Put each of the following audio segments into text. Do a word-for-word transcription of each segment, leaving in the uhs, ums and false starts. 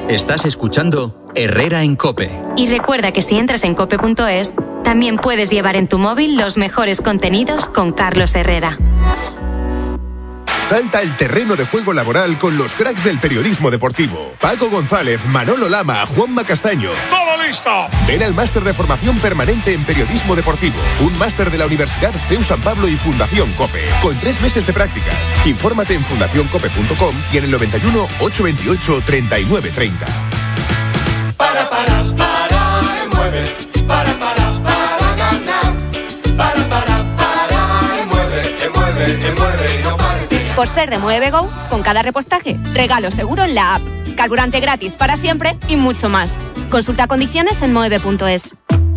Estás escuchando Herrera en COPE. Y recuerda que si entras en cope punto es, también puedes llevar en tu móvil los mejores contenidos con Carlos Herrera. Salta al terreno de juego laboral con los cracks del periodismo deportivo. Paco González, Manolo Lama, Juanma Castaño. ¡Todo listo! Ven al máster de formación permanente en periodismo deportivo. Un máster de la Universidad C E U San Pablo y Fundación COPE. Con tres meses de prácticas. Infórmate en fundación cope punto com y en el noventa y uno, ochocientos veintiocho, treinta y nueve treinta. Para, para, para, mueve. Para, para, para ganar. Para, para, para, mueve, mueve, mueve y no pares. Por ser de Mueve Go, con cada repostaje, regalo seguro en la app, carburante gratis para siempre y mucho más. Consulta condiciones en mueve punto es.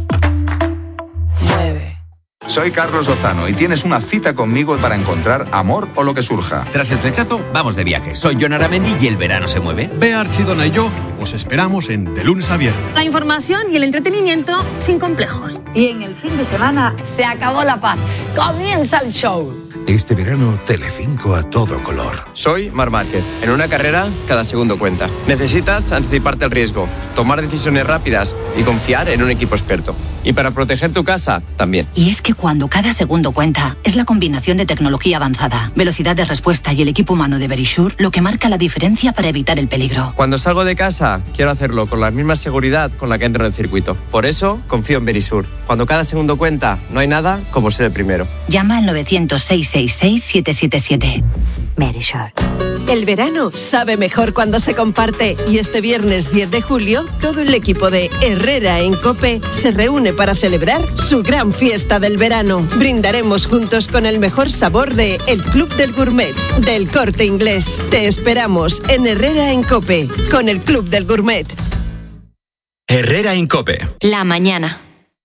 Mueve. Soy Carlos Lozano y tienes una cita conmigo para encontrar amor o lo que surja. Tras el flechazo, vamos de viaje. Soy Jon Aramendi y el verano se mueve. Bea Archidona y yo os esperamos en De Lunes a Viernes. La información y el entretenimiento sin complejos. Y en el fin de semana se acabó la paz. Comienza el show. Este verano, Telecinco a todo color. Soy Mar Márquez. En una carrera, cada segundo cuenta. Necesitas anticiparte al riesgo, tomar decisiones rápidas y confiar en un equipo experto. Y para proteger tu casa, también. Y es que cuando cada segundo cuenta, es la combinación de tecnología avanzada, velocidad de respuesta y el equipo humano de Verisure lo que marca la diferencia para evitar el peligro. Cuando salgo de casa, quiero hacerlo con la misma seguridad con la que entro en el circuito. Por eso, confío en Verisure. Cuando cada segundo cuenta, no hay nada como ser el primero. Llama al novecientos, seiscientos sesenta y seis, siete siete siete. Verisure. El verano sabe mejor cuando se comparte y este viernes diez de julio todo el equipo de Herrera en COPE se reúne para celebrar su gran fiesta del verano. Brindaremos juntos con el mejor sabor de El Club del Gourmet del Corte Inglés. Te esperamos en Herrera en COPE con el Club del Gourmet. Herrera en COPE. La mañana.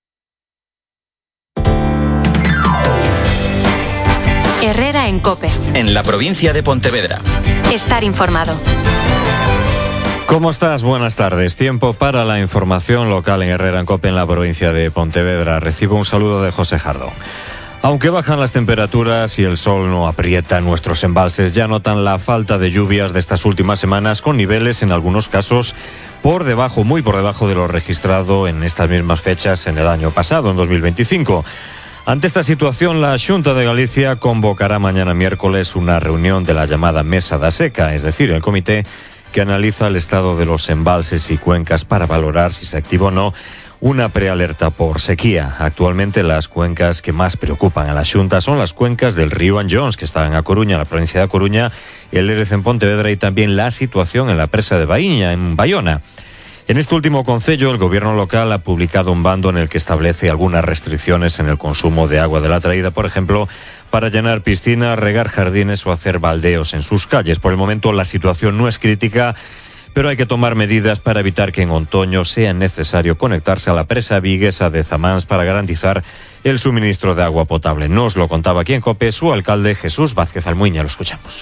Herrera en COPE. En la provincia de Pontevedra. Estar informado. ¿Cómo estás? Buenas tardes. Tiempo para la información local en Herrera en COPE en la provincia de Pontevedra. Recibo un saludo de José Jardón. Aunque bajan las temperaturas y el sol no aprieta nuestros embalses, ya notan la falta de lluvias de estas últimas semanas, con niveles en algunos casos por debajo, muy por debajo de lo registrado en estas mismas fechas en el año pasado, en dos mil veinticinco. Ante esta situación, la Xunta de Galicia convocará mañana miércoles una reunión de la llamada Mesa da Seca, es decir, el comité que analiza el estado de los embalses y cuencas para valorar si se activa o no una prealerta por sequía. Actualmente las cuencas que más preocupan a la Xunta son las cuencas del río Anllóns, que está en A Coruña, en la provincia de A Coruña, el Lérez en Pontevedra y también la situación en la presa de Baíña, en Baiona. En este último concello, el gobierno local ha publicado un bando en el que establece algunas restricciones en el consumo de agua de la traída, por ejemplo, para llenar piscinas, regar jardines o hacer baldeos en sus calles. Por el momento la situación no es crítica, pero hay que tomar medidas para evitar que en otoño sea necesario conectarse a la presa viguesa de Zamáns para garantizar el suministro de agua potable. Nos lo contaba aquí en COPE su alcalde Jesús Vázquez Almuiña. Lo escuchamos.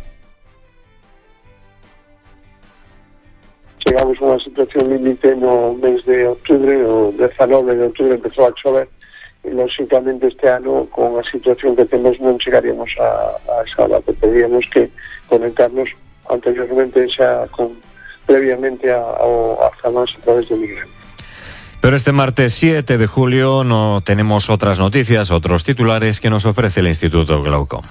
Chegamos a unha situación límite no mes de outubro, o dezanove de outubro empezou a chover e, lógicamente, este ano, con a situación que temos, non chegaríamos a, a esa data. Teríamos que conectarnos anteriormente xa con, previamente a, a, a Zamáns a través de Miguel. Pero este martes siete de julio no tenemos otras noticias, otros titulares que nos ofrece el Instituto Glaucom.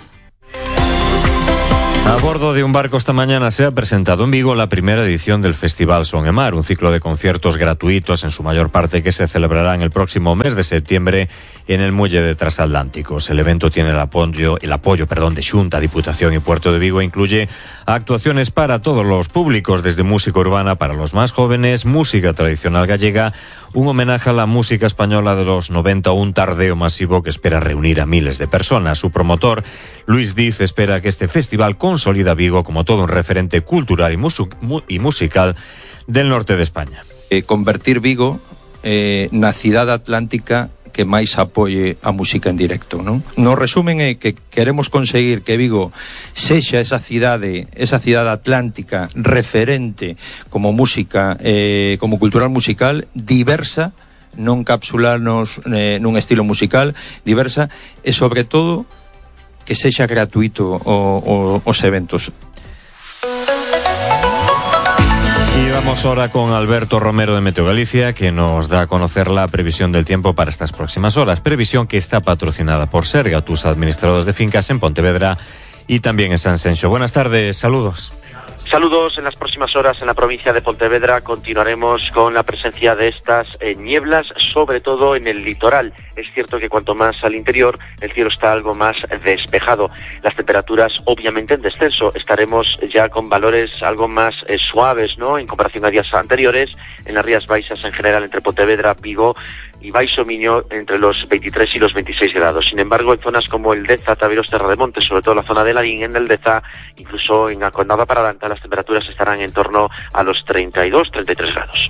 A bordo de un barco esta mañana se ha presentado en Vigo la primera edición del Festival Son e Mar, un ciclo de conciertos gratuitos en su mayor parte que se celebrará en el próximo mes de septiembre en el muelle de Transatlánticos. El evento tiene el apoyo, el apoyo perdón, de Xunta, Diputación y Puerto de Vigo e incluye actuaciones para todos los públicos, desde música urbana para los más jóvenes, música tradicional gallega, un homenaje a la música española de los noventa, un tardeo masivo que espera reunir a miles de personas. Su promotor, Luis Diz, espera que este festival consolida Vigo como todo un referente cultural y, musu- y musical del norte de España. Eh, convertir Vigo eh, na cidade atlántica que máis apoie a música en directo, non? No resumen é que queremos conseguir que Vigo sexa esa cidade, esa cidade atlántica referente como música, eh, como cultural musical, diversa, non capsularnos eh, nun estilo musical, diversa, e sobre todo que sexa gratuito o, o, os eventos. Y Vamos ahora con Alberto Romero de Meteo Galicia, que nos da a conocer la previsión del tiempo para estas próximas horas. Previsión que está patrocinada por Serga, tus administradores de fincas en Pontevedra y también en San Senxo. Buenas tardes, saludos. Saludos. En las próximas horas en la provincia de Pontevedra continuaremos con la presencia de estas eh, nieblas, sobre todo en el litoral. Es cierto que cuanto más al interior, el cielo está algo más despejado. Las temperaturas obviamente en descenso. Estaremos ya con valores algo más eh, suaves, ¿no?, en comparación a días anteriores. En las Rías Baixas en general, entre Pontevedra, Vigo y Baixo Miño, entre los veintitrés y los veintiséis grados. Sin embargo, en zonas como el Deza, Taberos, Terra de Monte, sobre todo la zona de Larín, en el Deza, incluso en Acondada para Danta, las temperaturas estarán en torno a los treinta y dos, treinta y tres grados.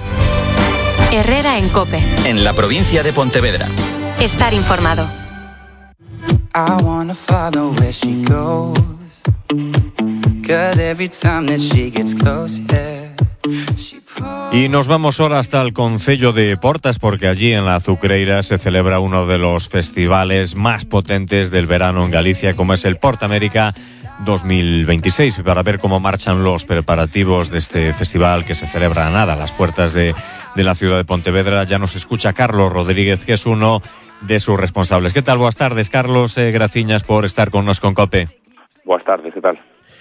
Herrera en COPE. En la provincia de Pontevedra. Estar informado. I wanna follow where she goes, 'cause every time that she gets close, yeah. Y nos vamos ahora hasta el concello de Portas, porque allí en la Azucreira se celebra uno de los festivales más potentes del verano en Galicia, como es el Portamérica dos mil veintiséis. Para ver cómo marchan los preparativos de este festival que se celebra a nada a las puertas de, de la ciudad de Pontevedra, ya nos escucha Carlos Rodríguez, que es uno de sus responsables. ¿Qué tal? Buenas tardes, Carlos. Eh, graciñas por estar con nos con COPE. Buenas tardes, ¿qué tal?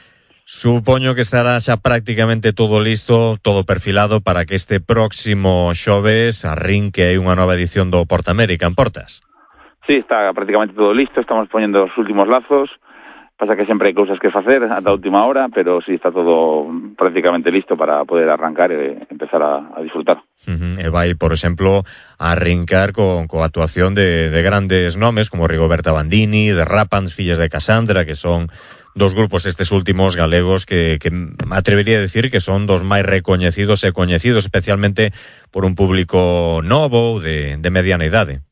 Supoño que estará xa prácticamente todo listo, todo perfilado para que este próximo xoves arrinque aí unha nova edición do Portamérica en Portas. Sí, está prácticamente todo listo, estamos poniendo os últimos lazos. Pasa que sempre hai cousas que facer ata a última hora, pero sí está todo prácticamente listo para poder arrancar e empezar a, a disfrutar. Uh-huh. E vai, por exemplo, a arrincar con, con actuación de, de grandes nomes como Rigoberta Bandini, de Rapans, Fillas de Casandra, que son dos grupos estes últimos galegos que, que atrevería a decir que son dos máis recoñecidos e coñecidos, especialmente por un público novo de, de mediana idade.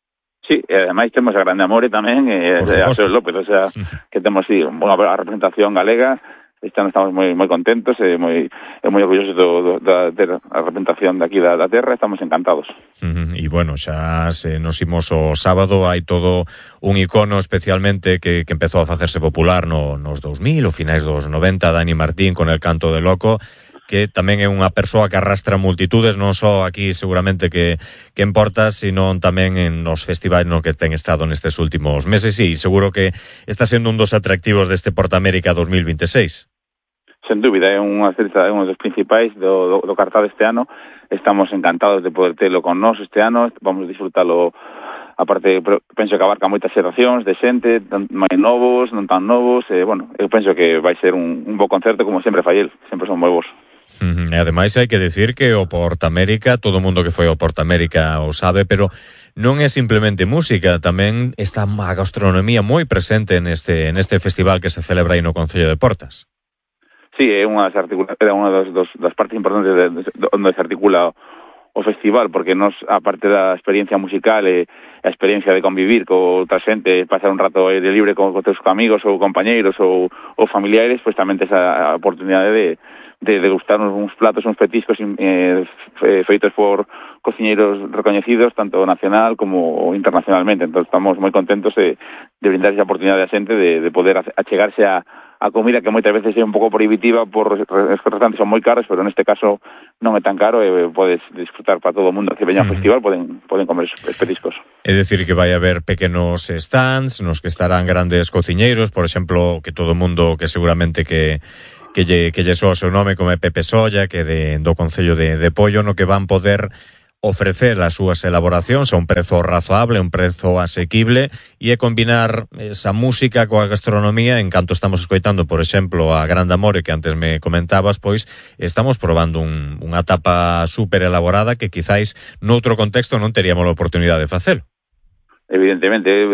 Sí, e ademais temos a Grande Amore tamén, e a Alfredo López, o sea, que temos, sí, unha representación galega. Este ano estamos moi moi contentos e moi e moi orgullosos do, do, da, da representación de aquí da, da terra, estamos encantados. Uh-huh. E bueno, xa se nos imos o sábado, hai todo un icono especialmente que, que empezou a facerse popular no, nos dos mil, o finais dos noventa, Dani Martín con El Canto de Loco, que tamén é unha persoa que arrastra multitudes, non só aquí seguramente que, que en Portas, sino tamén en os festivais no que ten estado nestes últimos meses, e seguro que está sendo un dos atractivos deste Portamérica dos mil veintiséis. Sen dúbida, é un, é un dos principais do, do, do cartaz este ano. Estamos encantados de poder telo con nós este ano, vamos a disfrutalo. Aparte, penso que abarca moitas xeracións de xente, máis novos, non tan novos, e, bueno, eu penso que vai ser un, un bo concerto como sempre fai el, sempre son moi bons. Uh-huh. E ademais hai que decir que o Portamérica, todo o mundo que foi ao Portamérica o sabe, pero non é simplemente música, tamén está a gastronomía moi presente neste, neste festival que se celebra aí no Concello de Portas. Sí, é unha é unha das, dos, das partes importantes de, de, de, onde se articula o festival, porque nos, aparte da experiencia musical e a experiencia de convivir con outra xente, pasar un rato aire libre con, con teus amigos ou compañeiros ou, ou familiares, pois tamén tes a, a oportunidade de de degustar uns platos, uns petiscos eh, feitos por cociñeiros recoñecidos, tanto nacional como internacionalmente. Entón estamos moi contentos de, de brindar esa oportunidade a xente de, de poder achegarse a, a comida que moitas veces é un pouco prohibitiva, por os restaurantes son moi caros, pero neste caso non é tan caro e podes disfrutar para todo o mundo que veña ao festival, poden, poden comer os petiscos. É dicir que vai haber pequenos stands nos que estarán grandes cociñeiros, por exemplo, que todo o mundo que seguramente que que lle, que lle soa o seu nome, como é Pepe Solla, que de, do Concello de, de Pollo, no que van poder ofrecer as súas elaboracións a un prezo razoable, un prezo asequible, e é combinar esa música coa gastronomía. En canto estamos escoitando, por exemplo, a Grande Amore, que antes me comentabas, pois estamos probando un, unha tapa super elaborada que quizáis noutro contexto non teríamos a oportunidade de facelo. Evidentemente, é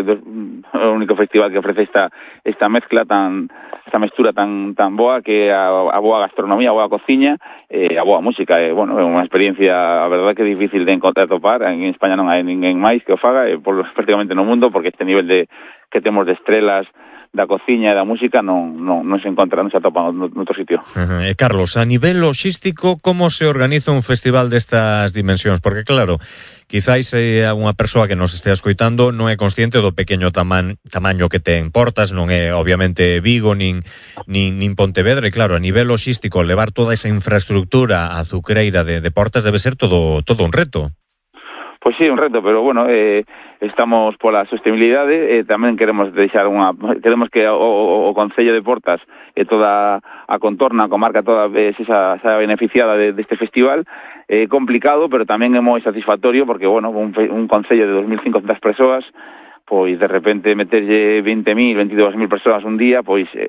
o único festival que ofrece esta esta mezcla tan esta mestura tan tan boa, que a, a boa gastronomía, a boa cociña e a boa música. É, bueno, é unha experiencia, a verdade, que é difícil de encontrar, topar. En España non hai ninguén máis que o faga, e por, prácticamente no mundo, porque este nivel de que temos de estrelas da cociña e da música non, non, non se encontra, non se atopa noutro sitio. Uh-huh. Eh, Carlos, a nivel logístico, como se organiza un festival destas dimensións? Porque claro, quizáis eh, unha persoa que nos estea escoitando non é consciente do pequeno tama- tamaño que ten Portas, non é obviamente Vigo nin, nin, nin Pontevedra, e claro, a nivel logístico, levar toda esa infraestructura azucreira de, de Portas debe ser todo, todo un reto. Pois sí, un reto, pero bueno, eh, estamos pola sostenibilidade, e eh, tamén queremos deixar unha, queremos que o, o, o Concello de Portas e toda a contorna, a comarca toda eh, esa, esa beneficiada de, deste festival. É eh, complicado, pero tamén é moi satisfactorio, porque bueno, un, un Concello de dos mil cincocentas persoas, pois de repente meterlle veinte mil, veintidós mil persoas un día, pois eh,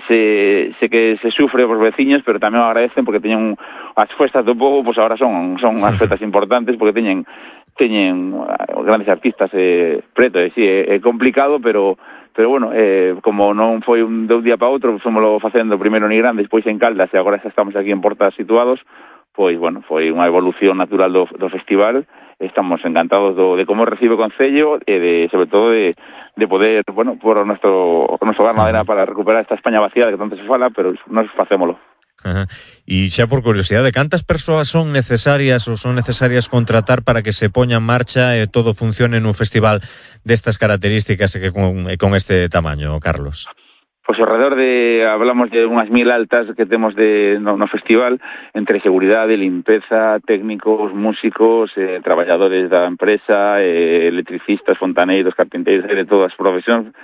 se, se que se sufre os veciños, pero tamén o agradecen porque teñen as festas do povo, pois agora son son as festas importantes porque teñen teñen grandes artistas eh, preto, e si, é, é complicado, pero pero bueno, eh, como non foi un de un día para outro, fomoslo facendo primeiro en Nigrán, despois en Caldas, e agora xa estamos aquí en Portas situados, pois bueno, foi unha evolución natural do, do festival. Estamos encantados do, de como recibe o Concello e de, sobre todo de, de poder, bueno, por o noso, o noso garnadera para recuperar esta España vaciada que tanto se fala, pero nós facémolo. Ajá. E xa por curiosidade, cantas persoas son necesarias ou son necesarias contratar para que se poña en marcha e todo funcione nun festival destas características e que con, e con este tamaño, Carlos? Pois alrededor de, hablamos de unhas mil altas que temos de, no, no festival, entre seguridade, limpeza, técnicos, músicos, eh, traballadores da empresa, eh, electricistas, fontaneiros, carpinteiros, de todas as profesións.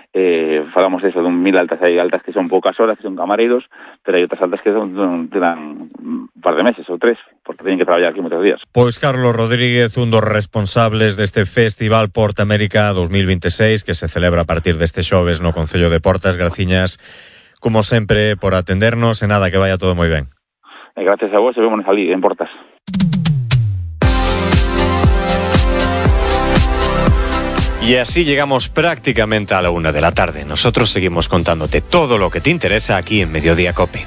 Eh, falamos de eso, de un mil altas, hai altas que son poucas horas, que son camareiros, pero hai outras altas que son, duran un par de meses ou tres, porque teñen que traballar aquí moitos días. Pois Carlos Rodríguez, un dos responsables deste Festival Porta América dos mil veintiséis, que se celebra a partir deste xoves no Concello de Portas. Graciñas, como sempre, por atendernos, e nada, que vaya todo moi ben. E gracias a vos, e vémonos ali, en Portas. Y así llegamos prácticamente a la una de la tarde. Nosotros seguimos contándote todo lo que te interesa aquí en Mediodía COPE.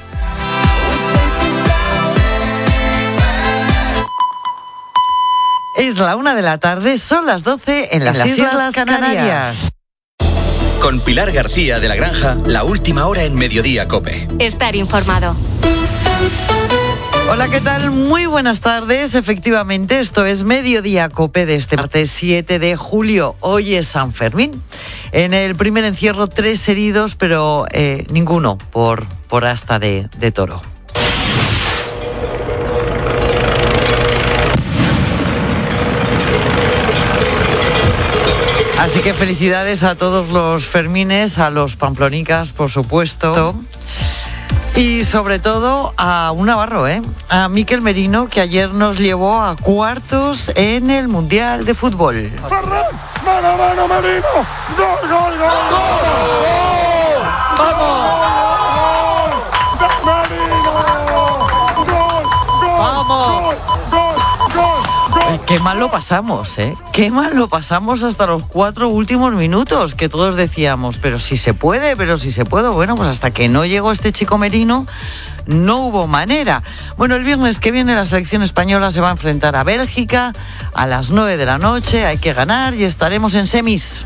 Es la una de la tarde, son las doce en las, en las Islas, Islas Canarias. Canarias. Con Pilar García de la Granja, la última hora en Mediodía COPE. Estar informado. Hola, ¿qué tal? Muy buenas tardes. Efectivamente, esto es Mediodía COPE de este martes siete de julio. Hoy es San Fermín. En el primer encierro, tres heridos, pero eh, ninguno por, por asta de, de toro. Así que felicidades a todos los fermines, a los pamplonicas, por supuesto. Y sobre todo a un navarro, ¿eh? A Miquel Merino, que ayer nos llevó a cuartos en el Mundial de Fútbol. ¡Ferran! ¡Mano, mano, Merino! ¡Gol, gol, gol! ¡Gol! ¡Vamos! ¡Merino! ¡Gol, gol! ¡Vamos! ¡Gol, gol, gol! Qué mal lo pasamos, ¿eh? Qué mal lo pasamos hasta los cuatro últimos minutos, que todos decíamos, pero si se puede, pero si se puede. Bueno, pues hasta que no llegó este chico Merino, no hubo manera. Bueno, el viernes que viene la selección española se va a enfrentar a Bélgica a las nueve de la noche. Hay que ganar y estaremos en semis.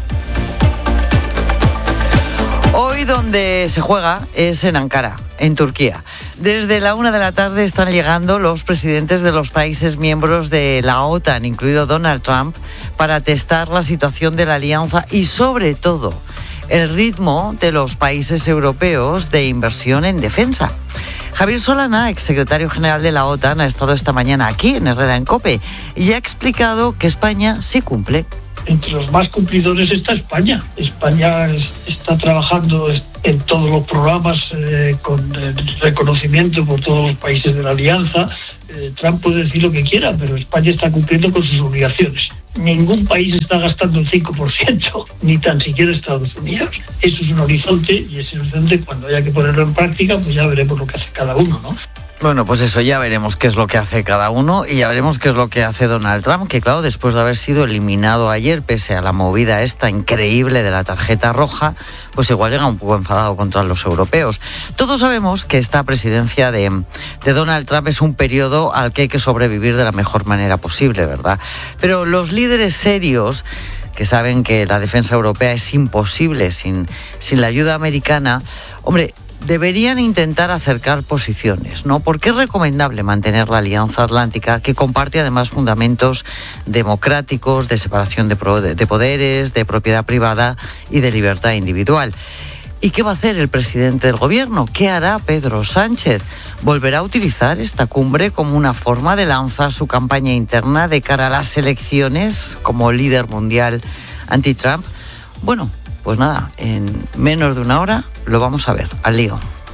Hoy donde se juega es en Ankara, en Turquía. Desde la una de la tarde están llegando los presidentes de los países miembros de la OTAN, incluido Donald Trump, para testar la situación de la alianza y, sobre todo, el ritmo de los países europeos de inversión en defensa. Javier Solana, exsecretario general de la OTAN, ha estado esta mañana aquí en Herrera en COPE y ha explicado que España sí cumple. Entre los más cumplidores está España. España es, está trabajando en todos los programas eh, con eh, reconocimiento por todos los países de la alianza. Eh, Trump puede decir lo que quiera, pero España está cumpliendo con sus obligaciones. Ningún país está gastando el cinco por ciento, ni tan siquiera Estados Unidos. Eso es un horizonte, y ese horizonte, cuando haya que ponerlo en práctica, pues ya veremos lo que hace cada uno, ¿no? Bueno, pues eso, ya veremos qué es lo que hace cada uno y ya veremos qué es lo que hace Donald Trump, que claro, después de haber sido eliminado ayer, pese a la movida esta increíble de la tarjeta roja, pues igual llega un poco enfadado contra los europeos. Todos sabemos que esta presidencia de, de Donald Trump es un periodo al que hay que sobrevivir de la mejor manera posible, ¿verdad? Pero los líderes serios que saben que la defensa europea es imposible sin, sin la ayuda americana, hombre, deberían intentar acercar posiciones, ¿no? Porque es recomendable mantener la Alianza Atlántica, que comparte además fundamentos democráticos, de separación de, pro, de poderes, de propiedad privada y de libertad individual. ¿Y qué va a hacer el presidente del gobierno? ¿Qué hará Pedro Sánchez? ¿Volverá a utilizar esta cumbre como una forma de lanzar su campaña interna de cara a las elecciones como líder mundial anti-Trump? Bueno, pues nada, en menos de una hora lo vamos a ver. Al lío.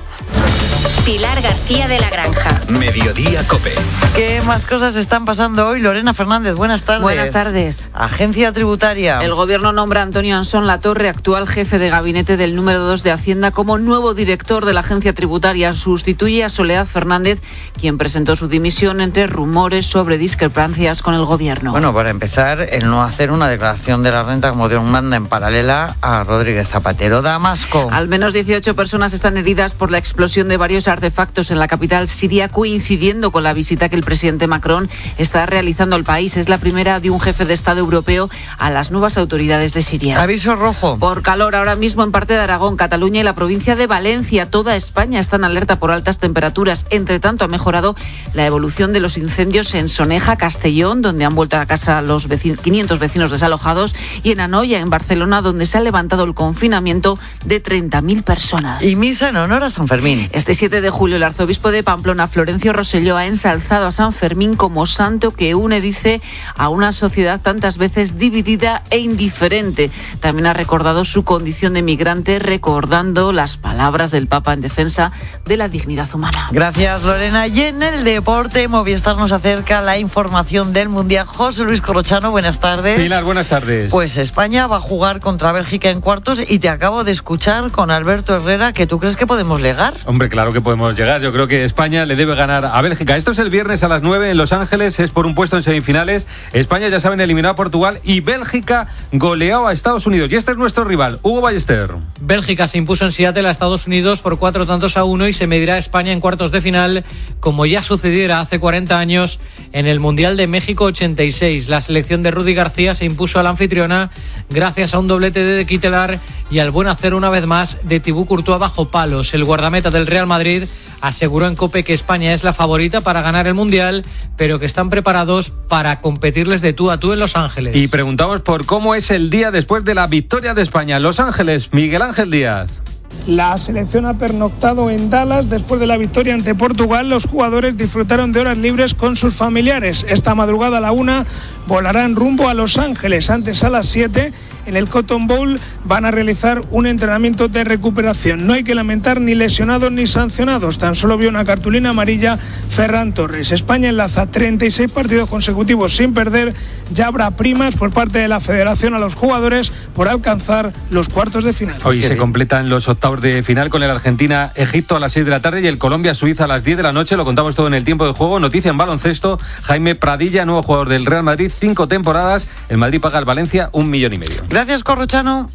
Pilar García de la Granja. Mediodía COPE. ¿Qué más cosas están pasando hoy? Lorena Fernández, buenas tardes. Buenas tardes. Agencia Tributaria. El gobierno nombra a Antonio Ansón Latorre, actual jefe de gabinete del número dos de Hacienda, como nuevo director de la Agencia Tributaria. Sustituye a Soledad Fernández, quien presentó su dimisión entre rumores sobre discrepancias con el gobierno. Bueno, para empezar, el no hacer una declaración de la renta como Dios manda en paralela a Rodríguez Zapatero. Damasco. Al menos dieciocho personas están heridas por la explosión de varios artefactos en la capital siria, coincidiendo con la visita que el presidente Macron está realizando al país. Es la primera de un jefe de Estado europeo a las nuevas autoridades de Siria. Aviso rojo. Por calor ahora mismo en parte de Aragón, Cataluña y la provincia de Valencia. Toda España está en alerta por altas temperaturas. Entre tanto, ha mejorado la evolución de los incendios en Soneja, Castellón, donde han vuelto a casa los vecinos, quinientos vecinos desalojados, y en Anoia, en Barcelona, donde se ha levantado el confinamiento de treinta mil personas. Y misa en honor a San Fermín. Este siete de julio, el arzobispo de Pamplona, Florencio Rosselló, ha ensalzado a San Fermín como santo que une, dice, a una sociedad tantas veces dividida e indiferente. También ha recordado su condición de migrante, recordando las palabras del Papa en defensa de la dignidad humana. Gracias, Lorena. Y en el deporte, Movistar nos acerca la información del Mundial. José Luis Corrochano, buenas tardes. Pilar, buenas tardes. Pues España va a jugar contra Bélgica en cuartos y te acabo de escuchar con Alberto Herrera que tú crees que podemos llegar. Hombre, claro que podemos llegar. Yo creo que España le debe ganar a Bélgica. Esto es el viernes a las nueve en Los Ángeles, es por un puesto en semifinales. España, ya saben, eliminó a Portugal y Bélgica goleó a Estados Unidos. Y este es nuestro rival, Hugo Ballester. Bélgica se impuso en Seattle a Estados Unidos por cuatro tantos a uno y se medirá a España en cuartos de final, como ya sucediera hace cuarenta años en el Mundial de México ochenta y seis. La selección de Rudy García se impuso a la anfitriona gracias a un doblete de De Ketelaere y al buen hacer una vez más de Thibaut Courtois bajo palos. El guardameta del Real Madrid aseguró en COPE que España es la favorita para ganar el Mundial, pero que están preparados para competirles de tú a tú en Los Ángeles. Y preguntamos por cómo es el día después de la victoria de España en Los Ángeles. Miguel Ángel Díaz. La selección ha pernoctado en Dallas después de la victoria ante Portugal. Los jugadores disfrutaron de horas libres con sus familiares. Esta madrugada a la una volarán rumbo a Los Ángeles. Antes, a las siete, en el Cotton Bowl van a realizar un entrenamiento de recuperación. No hay que lamentar ni lesionados ni sancionados. Tan solo vio una cartulina amarilla Ferran Torres. España enlaza treinta y seis partidos consecutivos sin perder. Ya habrá primas por parte de la Federación a los jugadores por alcanzar los cuartos de final. Hoy se completan los octavos de final con el Argentina-Egipto a las seis de la tarde y el Colombia-Suiza a las diez de la noche. Lo contamos todo en el tiempo de juego. Noticia en baloncesto: Jaime Pradilla, nuevo jugador del Real Madrid, cinco temporadas. El Madrid paga al Valencia un millón y medio. Gracias, Corrochano.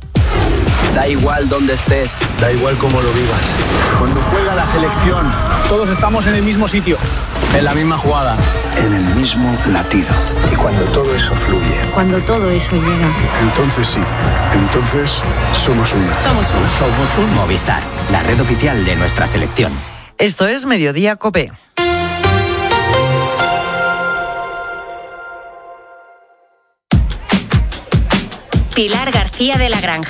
Da igual donde estés, da igual cómo lo vivas. Cuando juega la selección, todos estamos en el mismo sitio, en la misma jugada, en el mismo latido. Y cuando todo eso fluye, cuando todo eso llega, entonces sí, entonces somos uno. Somos uno. Somos un Movistar, la red oficial de nuestra selección. Esto es Mediodía COPE. Pilar García de la Granja.